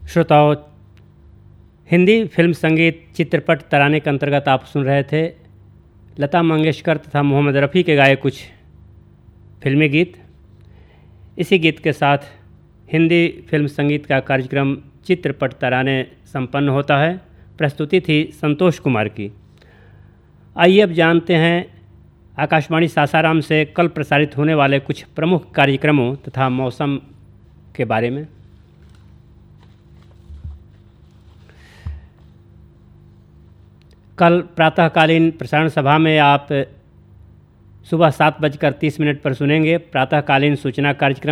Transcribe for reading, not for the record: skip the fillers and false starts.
श्रोताओं, हिंदी फिल्म संगीत चित्रपट तराने के अंतर्गत आप सुन रहे थे लता मंगेशकर तथा मोहम्मद रफ़ी के गाए कुछ फिल्मी गीत। इसी गीत के साथ हिंदी फिल्म संगीत का कार्यक्रम चित्रपट तराने संपन्न होता है। प्रस्तुति थी संतोष कुमार की। आइए अब जानते हैं आकाशवाणी सासाराम से कल प्रसारित होने वाले कुछ प्रमुख कार्यक्रमों तथा मौसम के बारे में। कल प्रातःकालीन प्रसारण सभा में आप सुबह 7:30 पर सुनेंगे प्रातःकालीन सूचना कार्यक्रम